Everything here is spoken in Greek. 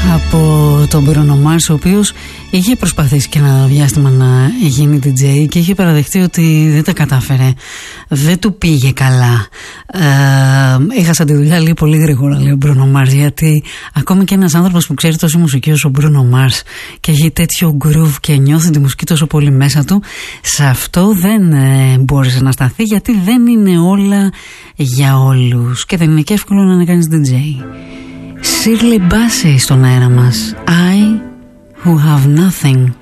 από τον Bruno Mars, ο οποίος είχε προσπαθήσει και ένα διάστημα να γίνει DJ και είχε παραδεχτεί ότι δεν τα κατάφερε, δεν του πήγε καλά. Έχασα τη δουλειά λίγο πολύ γρήγορα, λέει ο Bruno Mars, γιατί ακόμη και ένας άνθρωπος που ξέρει τόση μουσική όσο ο Bruno Mars και έχει τέτοιο groove και νιώθει τη μουσική τόσο πολύ μέσα του, σε αυτό δεν μπόρεσε να σταθεί, γιατί δεν είναι όλα για όλους και δεν είναι και εύκολο να κάνεις DJ. Shirley Bassey στον αέρα μας. I who have nothing.